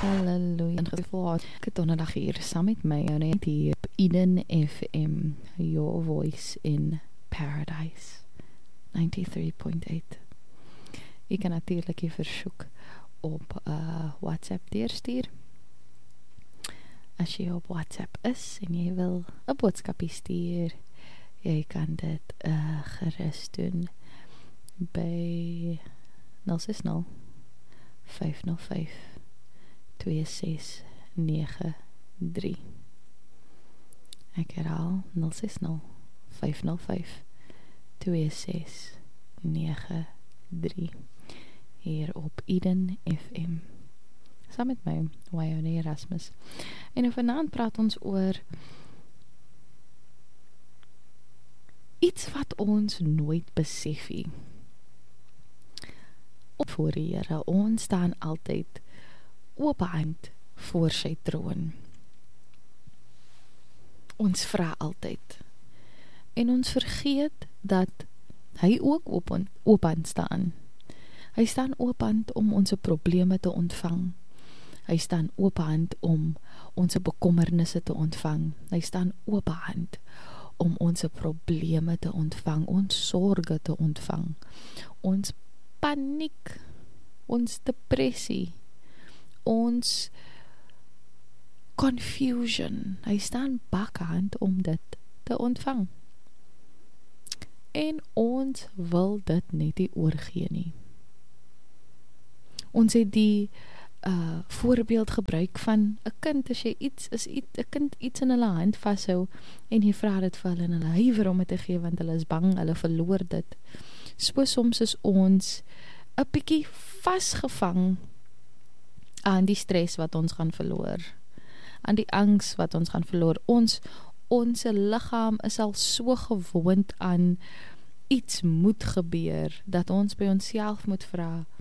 Halleluja. In geval ek het donderdag hier saam met my net hier op Eden FM, Your Voice in Paradise 93.8. Jy kan natuurlijk je versoek op WhatsApp deurstuur. As jy op WhatsApp is en jy wil 'n boodskapie stuur, jy kan dit gerus doen by 060 505 2693. Ek herhaal 060 505 2693 hier op Eden FM saam met my, Wyone Erasmus. En vanaand praat ons oor iets wat ons nooit besef nie. Voor die Here, ons staan altyd openhand voor sy troon. Ons vra altyd. En ons vergeet dat hy ook open staan. Hy staan openhand om ons probleme te ontvang. Hy staan openhand om ons bekommernisse te ontvang. Hy staan openhand om ons probleme te ontvang, ons sorge te ontvang, ons paniek, ons depressie, ons confusion. Hy staan bakhand om dit te ontvang. En ons wil dit net nie oorgee nie. Ons het die voorbeeld gebruik van 'n kind, as jy 'n kind iets in hulle hand vashou en jy vra dit vir hulle en hulle huiwer om dit te gee want hulle is bang, hulle verloor dit. So soms is ons 'n bietjie vasgevang aan die stres wat ons gaan verloor, aan die angs wat ons gaan verloor. Ons liggaam is al so gewoond aan iets moet gebeur, dat ons by onsself moet vra,